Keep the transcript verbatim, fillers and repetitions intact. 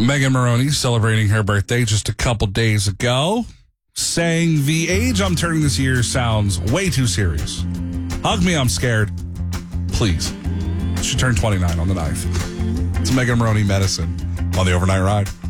Megan Maroney celebrating her birthday just a couple days ago, saying the age I'm turning this year sounds way too serious. Hug me, I'm scared. Please. She turned twenty-nine on the ninth. It's Megan Maroney Medicine on the Overnight Ride.